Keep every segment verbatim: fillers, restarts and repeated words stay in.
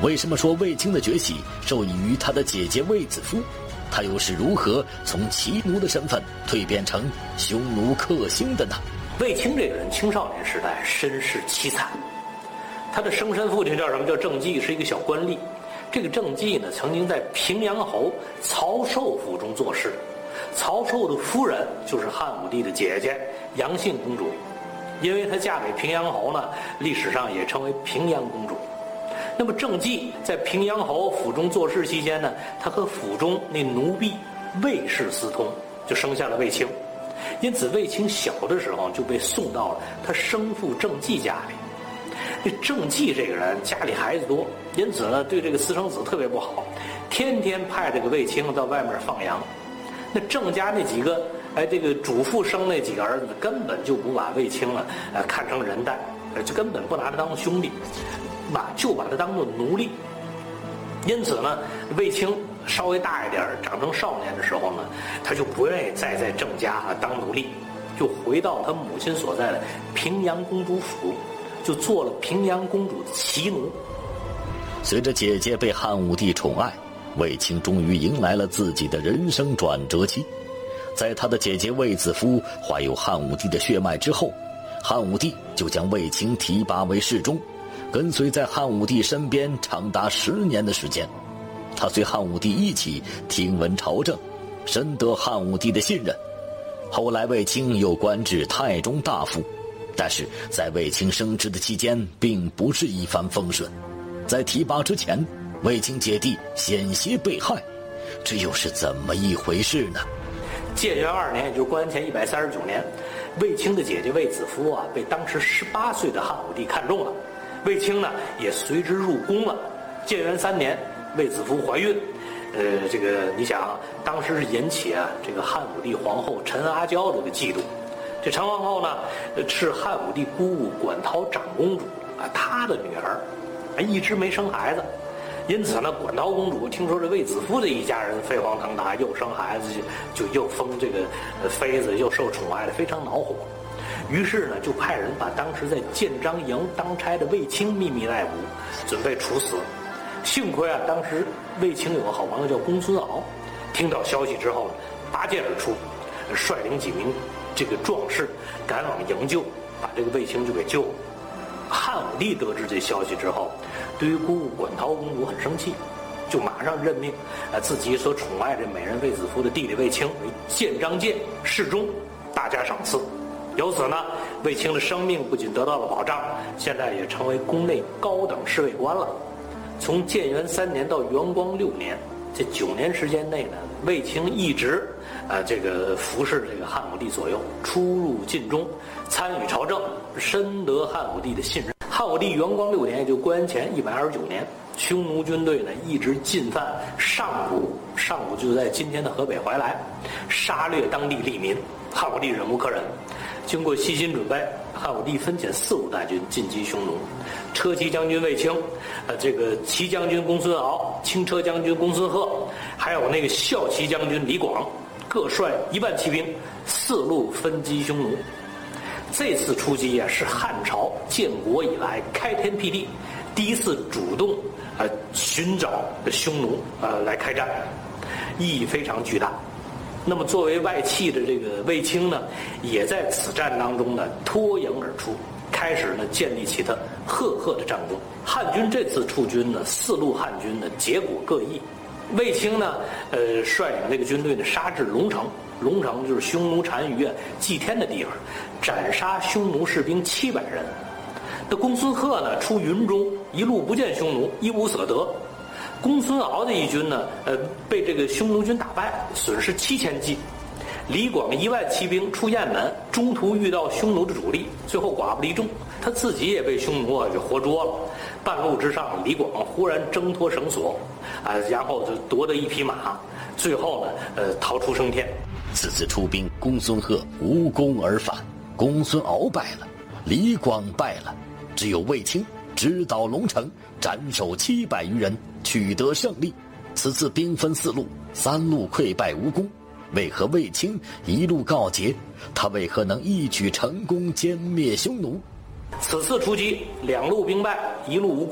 为什么说卫青的崛起受益于他的姐姐卫子夫？他又是如何从骑奴的身份蜕变成匈奴克星的呢？ 卫青这个人青少年时代身世凄惨，他的生身父亲叫什么？叫郑季，是一个小官吏。这个郑季呢，曾经在平阳侯曹寿府中做事，曹寿的夫人就是汉武帝的姐姐杨信公主，因为她嫁给平阳侯呢，历史上也称为平阳公主。那么郑季在平阳侯府中做事期间呢，他和府中那奴婢卫氏私通，就生下了卫青。因此卫青小的时候就被送到了他生父郑季家里。这郑季这个人家里孩子多，因此呢对这个私生子特别不好，天天派这个卫青到外面放羊。那郑家那几个哎这个主妇生那几个儿子根本就不把卫青呢呃看成人待，就根本不拿他当兄弟，把就把他当作奴隶。因此呢卫青稍微大一点长成少年的时候呢，他就不愿意再在郑家啊当奴隶，就回到他母亲所在的平阳公主府，就做了平阳公主的骑奴。 随着姐姐被汉武帝宠爱，卫青终于迎来了自己的人生转折期。在他的姐姐卫子夫怀有汉武帝的血脉之后，汉武帝就将卫青提拔为侍中，跟随在汉武帝身边长达十年的时间。他随汉武帝一起听闻朝政，深得汉武帝的信任。后来卫青又官至太中大夫，但是在卫青升职的期间并不是一帆风顺。在提拔之前，卫青姐弟险些被害，这又是怎么一回事呢？ 建元二年，也就是公元前一百三十九年，卫青的姐姐卫子夫啊，被当时十八岁的汉武帝看中了，卫青呢也随之入宫了。建元三年，卫子夫怀孕，呃，这个你想，当时是引起啊这个汉武帝皇后陈阿娇这个嫉妒。这陈皇后呢，是汉武帝姑姑馆陶长公主啊，她的女儿，啊一直没生孩子。因此呢，馆陶公主听说这卫子夫这一家人飞黄腾达，又生孩子，就就又封这个妃子，又受宠爱的非常恼火。于是呢，就派人把当时在建章营当差的卫青秘密逮捕，准备处死。幸亏啊，当时卫青有个好朋友叫公孙敖，听到消息之后呢，拔剑而出，率领几名这个壮士赶往营救，把这个卫青就给救了。汉武帝得知这消息之后，对于姑姑馆陶公主很生气，就马上任命呃自己所宠爱这美人卫子夫的弟弟卫青为建章监侍中，大加赏赐。由此呢，卫青的生命不仅得到了保障，现在也成为宫内高等侍卫官了。从建元三年到元光六年，这九年时间内呢，卫青一直呃这个服侍这个汉武帝左右，出入禁中，参与朝政，深得汉武帝的信任。汉武帝元光六年，也就公元前一百二十九年，匈奴军队呢一直进犯上古，上古就在今天的河北怀来，杀掠当地利民。汉武帝忍无可忍，经过悉心准备，汉武帝分遣四路大军进击匈奴。车骑将军卫青，呃，这个骑将军公孙敖，轻车将军公孙贺，还有那个校骑将军李广，各率一万骑兵，四路分击匈奴。这次出击啊，是汉朝建国以来开天辟地，第一次主动呃寻找匈奴呃来开战，意义非常巨大。那么作为外戚的这个卫青呢，也在此战当中呢脱颖而出，开始呢建立起他赫赫的战功。汉军这次出军呢，四路汉军呢结果各异。卫青呢，呃，率领这个军队呢杀至龙城，龙城就是匈奴单于啊祭天的地方，斩杀匈奴士兵七百人。那公孙贺呢出云中，一路不见匈奴，一无所得。公孙敖的一军呢，呃，被这个匈奴军打败，损失七千骑。李广一万骑兵出雁门，中途遇到匈奴的主力，最后寡不敌众，他自己也被匈奴啊给活捉了。半路之上，李广忽然挣脱绳索，啊、呃，然后就夺得一匹马，最后呢，呃，逃出升天。 此次出兵，公孙贺无功而返，公孙敖败了，李广败了，只有卫青直捣龙城，斩首七百余人，取得胜利。此次兵分四路，三路溃败无功，为何卫青一路告捷？他为何能一举成功歼灭匈奴？ 此次出击，两路兵败，一路无功，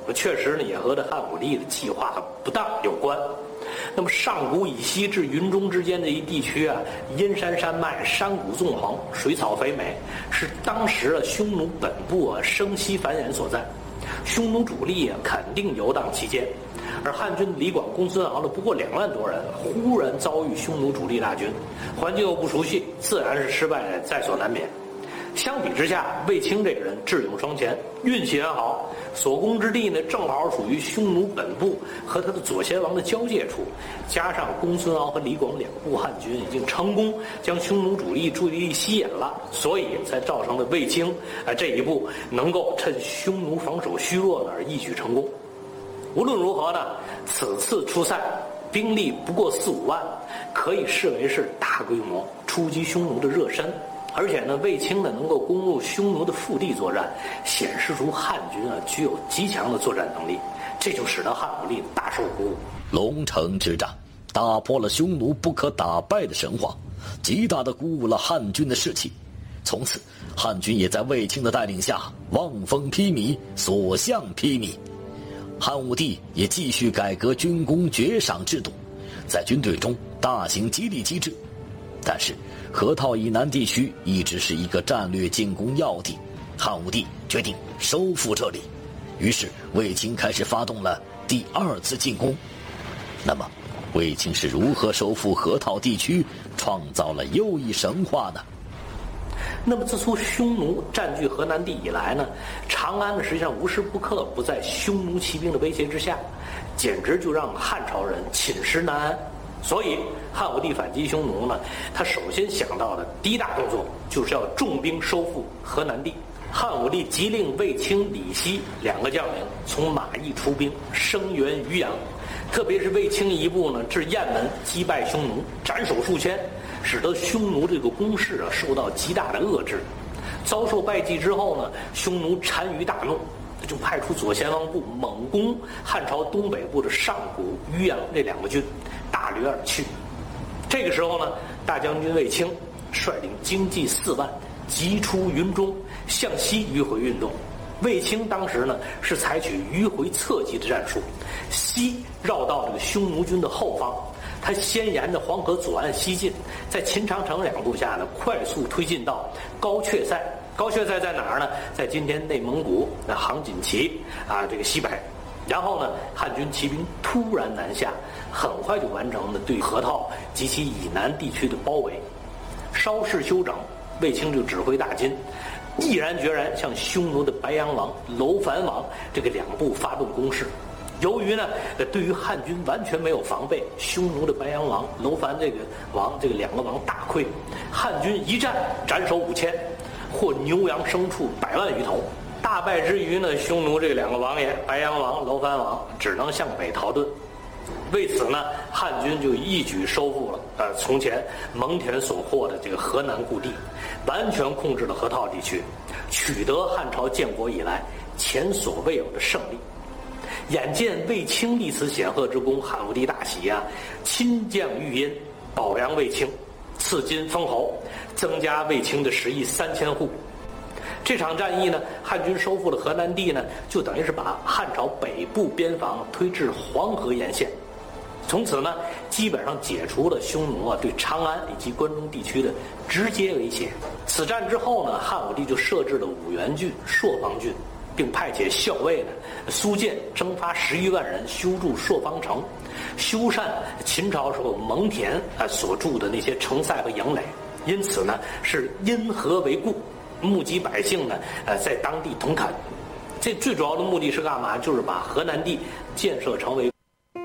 确实呢也和这汉武帝的计划不当有关。那么上古以西至云中之间的一地区啊，阴山山脉，山谷纵横，水草肥美，是当时啊匈奴本部啊生息繁衍所在。匈奴主力啊肯定游荡其间，而汉军李广、公孙敖呢不过两万多人，忽然遭遇匈奴主力大军，环境又不熟悉，自然是失败在所难免。相比之下，卫青这个人智勇双全，运气很好，所攻之地呢正好属于匈奴本部和他的左贤王的交界处，加上公孙敖和李广两部汉军已经成功将匈奴主力注意力吸引了，所以才造成了卫青啊这一步能够趁匈奴防守虚弱呢而一举成功。无论如何呢，此次出塞兵力不过四五万，可以视为是大规模出击匈奴的热身。而且呢，卫青呢能够攻入匈奴的腹地作战，显示出汉军啊具有极强的作战能力，这就使得汉武帝大受鼓舞。 龙城之战打破了匈奴不可打败的神话，极大的鼓舞了汉军的士气。从此，汉军也在卫青的带领下望风披靡，所向披靡。汉武帝也继续改革军功爵赏制度，在军队中大行激励机制。但是河套以南地区一直是一个战略进攻要地，汉武帝决定收复这里，于是卫青开始发动了第二次进攻。那么卫青是如何收复河套地区，创造了又一神话呢？ 那么自从匈奴占据河南地以来呢，长安呢实际上无时不刻不在匈奴骑兵的威胁之下，简直就让汉朝人寝食难安。所以汉武帝反击匈奴呢，他首先想到的第一大动作就是要重兵收复河南地。汉武帝急令卫青、李希两个将领从马邑出兵声援渔阳，特别是卫青一部呢至雁门击败匈奴，斩首数千，使得匈奴这个攻势啊受到极大的遏制。遭受败绩之后呢，匈奴单于大怒，就派出左贤王部猛攻汉朝东北部的上古、渔阳这两个军，大掠而去。这个时候呢，大将军卫青率领精骑四万急出云中，向西迂回运动。卫青当时呢是采取迂回侧击的战术，西绕到这个匈奴军的后方，他先沿着黄河左岸西进，在秦长城两部下呢快速推进到高阙塞。高阙塞在哪儿呢？在今天内蒙古的杭锦旗啊这个西北。然后呢，汉军骑兵突然南下，很快就完成了对河套及其以南地区的包围。稍事休整，卫青就指挥大军毅然决然向匈奴的白阳王、楼烦王这个两部发动攻势。由于呢，对于汉军完全没有防备，匈奴的白阳王、楼烦这个王这个两个王大溃，汉军一战斩首五千，获牛羊牲畜百万余头。大败之余呢，匈奴这两个王爷白阳王、楼烦王只能向北逃遁。为此呢，汉军就一举收复了呃从前蒙恬所获的这个河南故地，完全控制了河套地区，取得汉朝建国以来前所未有的胜利。眼见卫青立此显赫之功，汉武帝大喜啊，亲降御阴，保扬卫青，赐金封侯，增加卫青的食邑三千户。这场战役呢，汉军收复了河南地呢，就等于是把汉朝北部边防推至黄河沿线。从此呢，基本上解除了匈奴啊对长安以及关中地区的直接威胁。此战之后呢，汉武帝就设置了五原郡、朔方郡，并派遣校尉呢苏建征发十余万人修筑朔方城，修缮秦朝时候蒙恬啊所筑的那些城塞和营垒。因此呢，是因河为固，募集百姓呢呃在当地同垦。这最主要的目的是干嘛？就是把河南地建设成为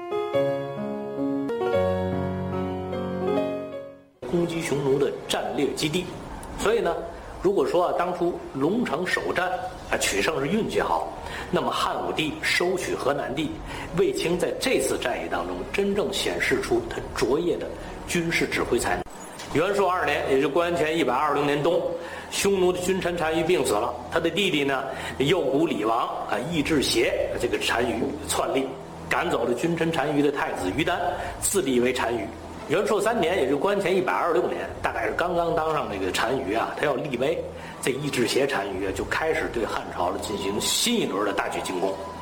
攻击匈奴的战略基地。所以呢，如果说啊当初龙城首战啊取胜是运气好，那么汉武帝收取河南地，卫青在这次战役当中真正显示出他卓越的军事指挥才能。元朔二年，也就公元前一百二十零年冬，匈奴的君臣单于病死了，他的弟弟呢右谷李王啊义志协这个单于篡立，赶走了君臣单于的太子于丹，自立为单于。元朔三年，也就公元前一百二十六年，大概是刚刚当上这个单于啊，他要立威，这义志协单于啊就开始对汉朝的进行新一轮的大举进攻。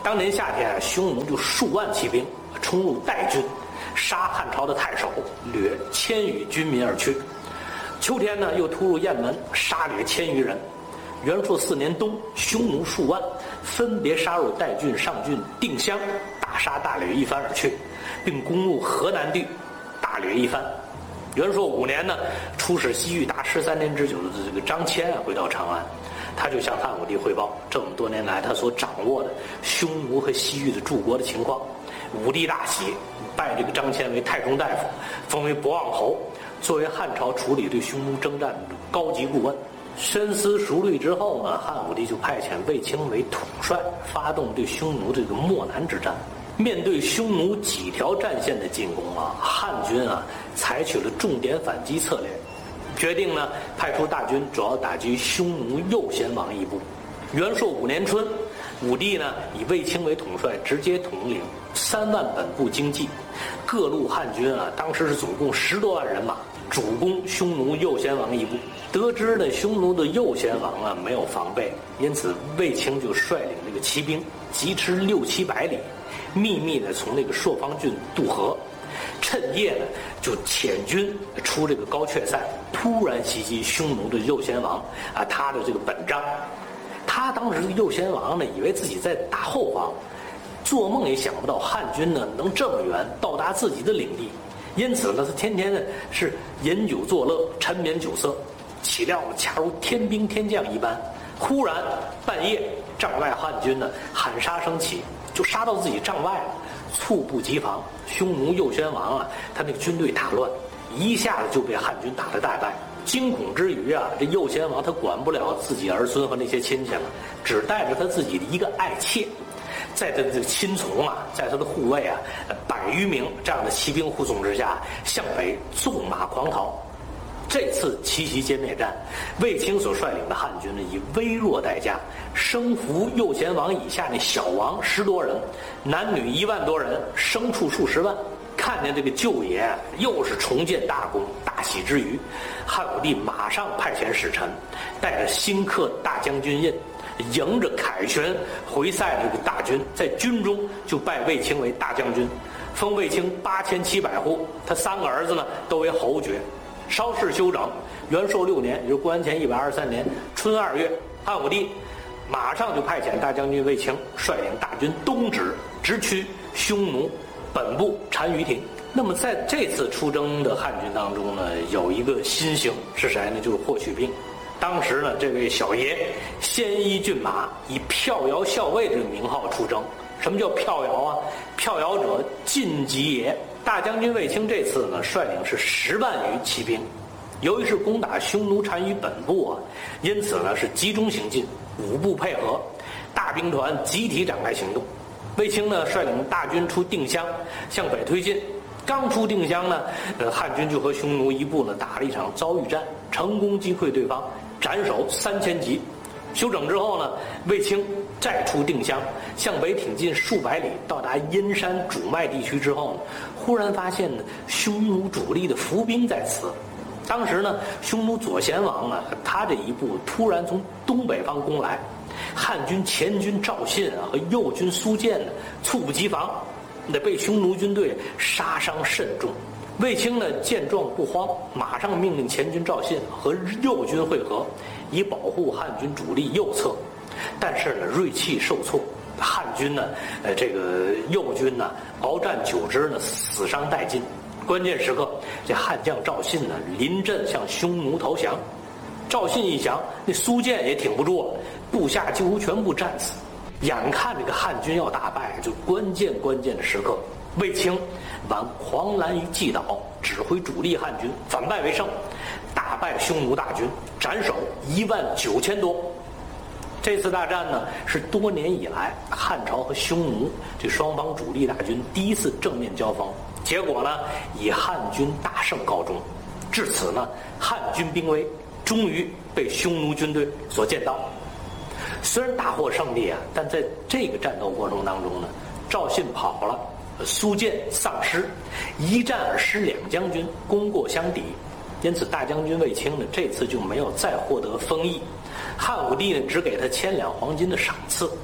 当年夏天啊，匈奴就数万骑兵冲入代郡，杀汉朝的太守，掠千余军民而去。秋天呢，又突入雁门，杀掠千余人。元朔四年冬，匈奴数万分别杀入代郡、上郡、定襄，大杀大掠一番而去，并攻入河南地，大掠一番。元朔五年呢，出使西域达十三年之久的这个张骞啊，回到长安，他就向汉武帝汇报这么多年来他所掌握的匈奴和西域的诸国的情况。武帝大喜，拜这个张骞为太中大夫，封为博望侯，作为汉朝处理对匈奴征战的高级顾问。深思熟虑之后呢，汉武帝就派遣卫青为统帅，发动对匈奴这个漠南之战。面对匈奴几条战线的进攻啊，汉军啊采取了重点反击策略，决定呢派出大军主要打击匈奴右贤王一部。元朔五年春，武帝呢以卫青为统帅，直接统领三万本部精骑，各路汉军啊当时是总共十多万人马，主攻匈奴右贤王一部。得知呢匈奴的右贤王啊没有防备，因此卫青就率领这个骑兵疾驰六七百里，秘密的从那个朔方郡渡河，趁夜呢就遣军出这个高阙塞，突然袭击匈奴的右贤王啊他的这个本章。他当时的右贤王呢以为自己在大后方，做梦也想不到汉军呢能这么远到达自己的领地，因此呢他天天呢是饮酒作乐，沉湎酒色，岂料恰如天兵天将一般。忽然半夜，帐外汉军呢喊杀声起，就杀到自己帐外了，猝不及防，匈奴右贤王啊他那个军队大乱，一下子就被汉军打得大败。惊恐之余啊，这右贤王他管不了自己儿孙和那些亲戚了，只带着他自己的一个爱妾，在他的亲从啊，在他的护卫啊百余名这样的骑兵护送之下，向北纵马狂逃。这次奇袭歼灭战，卫青所率领的汉军呢，以微弱代价生俘右贤王以下那小王十多人，男女一万多人，牲畜数十万。看见这个舅爷又是重建大功，大喜之余，汉武帝马上派遣使臣，带着新刻大将军印，迎着凯旋回塞的这个大军，在军中就拜卫青为大将军，封卫青八千七百户，他三个儿子呢都为侯爵。稍事休整，元朔六年，也就是公元前一百二十三年春二月，汉武帝马上就派遣大将军卫青率领大军东直，直趋匈奴本部单于庭。那么在这次出征的汉军当中呢，有一个新星是谁呢？就是霍去病。当时呢，这位小爷鲜衣骏马，以票摇校尉这个名号出征。什么叫票摇啊？票摇者晋级也。大将军卫青这次呢，率领是十万余骑兵，由于是攻打匈奴单于本部啊，因此呢是集中行进，五部配合，大兵团集体展开行动。卫青呢率领大军出定襄，向北推进。刚出定襄呢，呃，汉军就和匈奴一部呢打了一场遭遇战，成功击溃对方，斩首三千级。休整之后呢，卫青再出定襄，向北挺进数百里，到达阴山主脉地区之后呢，忽然发现呢匈奴主力的伏兵在此。当时呢，匈奴左贤王啊，他这一部突然从东北方攻来，汉军前军赵信啊和右军苏建呢猝不及防，那被匈奴军队杀伤甚重。卫青呢见状不慌，马上命令前军赵信和右军会合，以保护汉军主力右侧。但是呢锐气受挫，汉军呢呃这个右军呢鏖战久之呢死伤殆尽。关键时刻，这汉将赵信呢临阵向匈奴投降。赵信一降，那苏建也挺不住了，部下几乎全部战死。眼看这个汉军要大败，就关键关键的时刻，卫青挽狂澜于既倒，指挥主力汉军反败为胜，大败匈奴大军，斩首一万九千多。这次大战呢，是多年以来汉朝和匈奴这双方主力大军第一次正面交锋，结果呢以汉军大胜告终。至此呢，汉军兵威终于被匈奴军队所见到。虽然大获胜利啊，但在这个战斗过程当中呢，赵信跑了，苏建丧失，一战而失两将军，功过相抵。因此大将军卫青呢，这次就没有再获得封邑。汉武帝呢，只给他千两黄金的赏赐。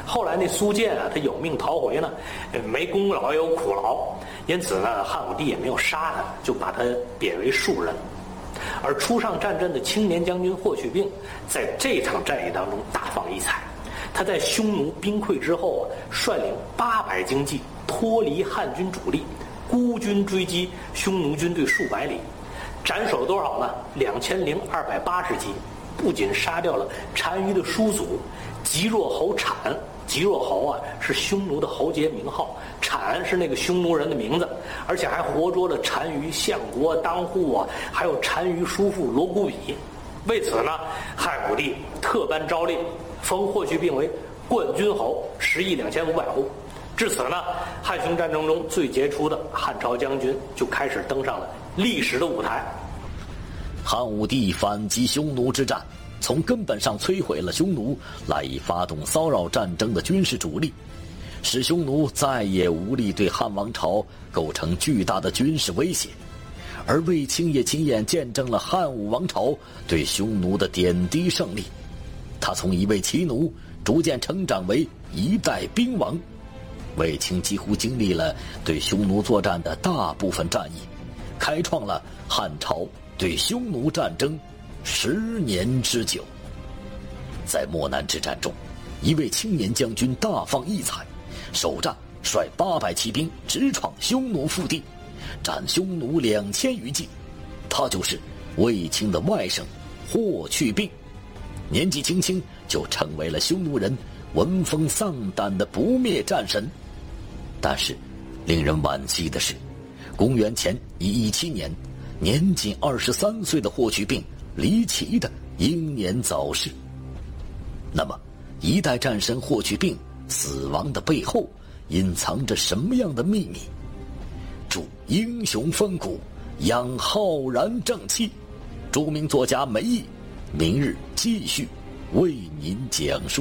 后来那苏建啊，他有命逃回呢，没功劳也有苦劳，因此呢，汉武帝也没有杀他，就把他贬为庶人。而初上战阵的青年将军霍去病，在这场战役当中大放异彩。他在匈奴兵溃之后啊，率领八百精骑脱离汉军主力，孤军追击匈奴军队数百里，斩首了多少呢？两千零二百八十骑。不仅杀掉了单于的叔祖极若侯产，极若侯啊是匈奴的侯杰名号，产是那个匈奴人的名字，而且还活捉了单于相国、当户啊，还有单于叔父罗古比。为此呢，汉武帝特颁诏令，封霍去病为冠军侯，十亿两千五百户。至此呢，汉匈战争中最杰出的汉朝将军就开始登上了历史的舞台。 汉武帝反击匈奴之战，从根本上摧毁了匈奴来以发动骚扰战争的军事主力，使匈奴再也无力对汉王朝构成巨大的军事威胁。而卫青也亲眼见证了汉武王朝对匈奴的点滴胜利，他从一位骑奴逐渐成长为一代兵王。卫青几乎经历了对匈奴作战的大部分战役，开创了汉朝对匈奴战争十年之久。在漠南之战中，一位青年将军大放异彩，首战率八百骑兵直闯匈奴腹地，斩匈奴两千余骑。他就是卫青的外甥霍去病，年纪轻轻就成为了匈奴人闻风丧胆的不灭战神。但是令人惋惜的是，公元前一一七年，年仅二十三岁的霍去病离奇的英年早逝。那么一代战神霍去病死亡的背后隐藏着什么样的秘密？祝英雄风骨，养浩然正气。著名作家梅毅明日继续为您讲述。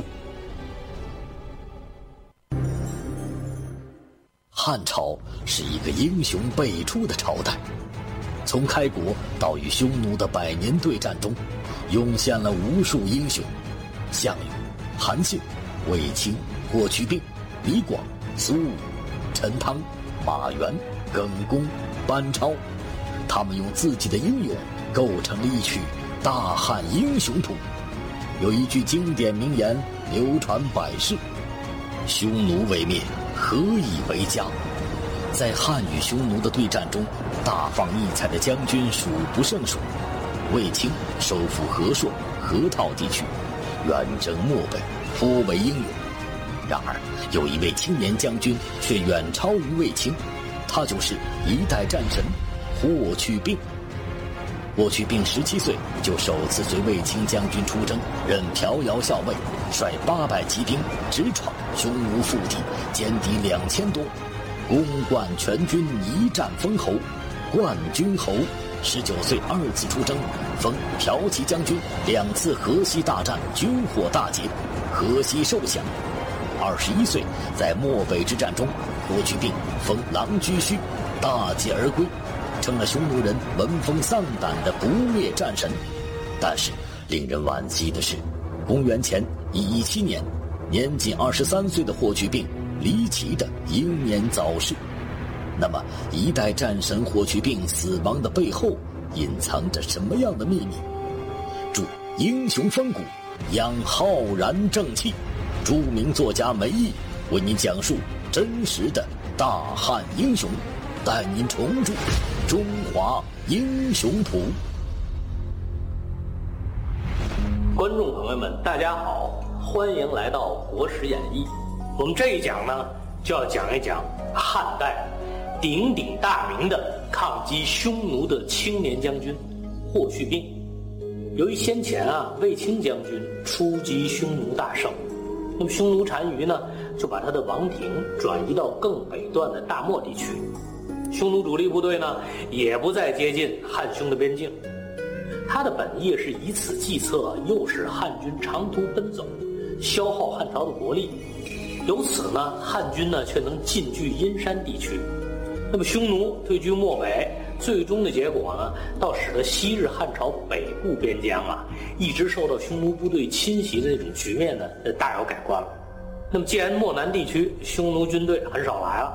汉朝是一个英雄辈出的朝代，从开国到与匈奴的百年对战中，涌现了无数英雄，项羽、韩信、卫青、霍去病、李广、苏武、陈汤、马援、耿恭、班超，他们用自己的英勇构成了一曲大汉英雄图。有一句经典名言流传百世：匈奴未灭，何以为家？在汉与匈奴的对战中，大放异彩的将军数不胜数。卫青收复和硕、河套地区，远征漠北，颇为英勇。然而有一位青年将军却远超于卫青，他就是一代战神霍去病。霍去病十七岁就首次随卫青将军出征，任飘摇校尉，率八百骑兵直闯匈奴腹地，歼敌两千多，攻冠全军，一战封侯，冠军侯。十九岁二次出征，封骠骑将军，两次河西大战军火大捷，河西受降。二十一岁在漠北之战中，霍去病封狼居胥，大捷而归，成了匈奴人闻风丧胆的不灭战神。但是令人惋惜的是，公元前一一七年，年仅二十三岁的霍去病离奇的英年早逝。那么一代战神霍去病死亡的背后隐藏着什么样的秘密？祝英雄风骨，养浩然正气。著名作家梅毅为您讲述真实的大汉英雄，带您重铸中华英雄图。 观众朋友们，大家好，欢迎来到国史演义。我们这一讲呢，就要讲一讲汉代鼎鼎大名的抗击匈奴的青年将军霍去病。由于先前啊，卫青将军出击匈奴大胜，那么匈奴单于呢，就把他的王庭转移到更北段的大漠地区，匈奴主力部队呢，也不再接近汉匈的边境。他的本意是以此计策诱使汉军长途奔走，消耗汉朝的国力，由此呢，汉军呢却能进据阴山地区。那么匈奴退居漠北，最终的结果呢，倒使得昔日汉朝北部边疆啊，一直受到匈奴部队侵袭的那种局面呢，大有改观了。 那么既然漠南地区匈奴军队很少来了，